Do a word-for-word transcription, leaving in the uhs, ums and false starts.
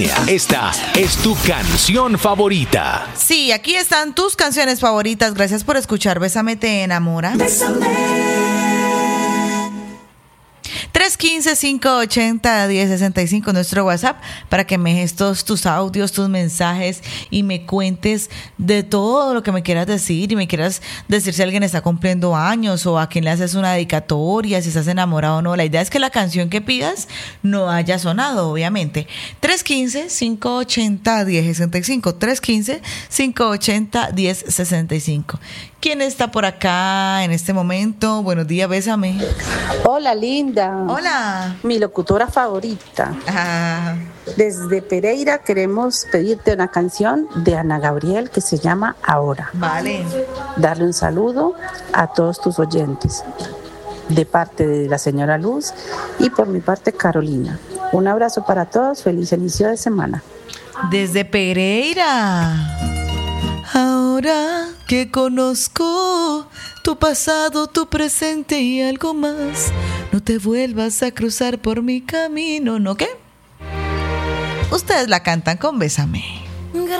Esta es tu canción favorita. Sí, aquí están tus canciones favoritas. Gracias por escuchar Bésame te enamora. tres uno cinco, cinco ocho cero, uno cero seis cinco, nuestro WhatsApp, para que me dejes todos tus audios, tus mensajes y me cuentes de todo lo que me quieras decir y me quieras decir si alguien está cumpliendo años o a quién le haces una dedicatoria, si estás enamorado o no. La idea es que la canción que pidas no haya sonado, obviamente. tres uno cinco, cinco ocho cero, uno cero seis cinco, tres uno cinco, cinco ocho cero, uno cero seis cinco. ¿Quién está por acá en este momento? Buenos días, bésame. Hola, linda. Hola. Mi locutora favorita. Ah. Desde Pereira queremos pedirte una canción de Ana Gabriel que se llama Ahora. Vale. Darle un saludo a todos tus oyentes. De parte de la señora Luz y por mi parte Carolina. Un abrazo para todos. Feliz inicio de semana. Desde Pereira. Ahora que conozco tu pasado, tu presente y algo más, no te vuelvas a cruzar por mi camino, ¿no qué? Ustedes la cantan con Bésame.